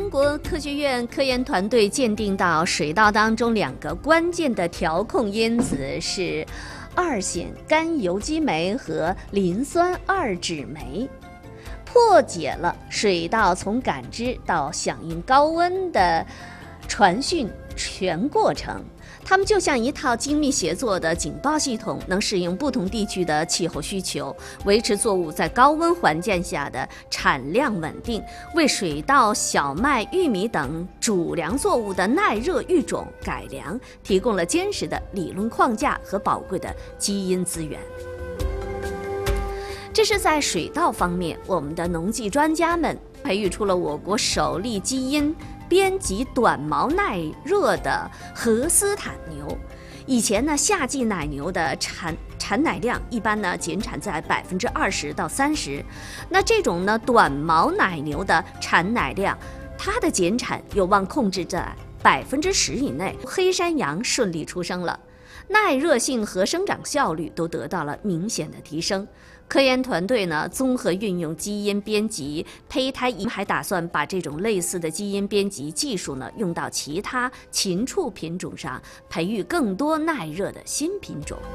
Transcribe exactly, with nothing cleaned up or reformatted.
中国科学院科研团队鉴定到，水稻当中两个关键的调控因子是二酰甘油基酶和磷酸二酯酶，破解了水稻从感知到响应高温的传讯全过程。它们就像一套精密协作的警报系统，能适应不同地区的气候需求，维持作物在高温环境下的产量稳定，为水稻、小麦、玉米等主粮作物的耐热育种改良提供了坚实的理论框架和宝贵的基因资源。这是在水稻方面，我们的农技专家们培育出了我国首例基因编辑短毛耐热的荷斯坦牛。以前呢，夏季奶牛的产产奶量一般呢仅产在百分之二十到三十，那这种呢短毛奶牛的产奶量，它的减产有望控制在百分之十以内。黑山羊顺利出生了，耐热性和生长效率都得到了明显的提升。科研团队呢，综合运用基因编辑胚胎仪，还打算把这种类似的基因编辑技术呢，用到其他禽畜品种上，培育更多耐热的新品种。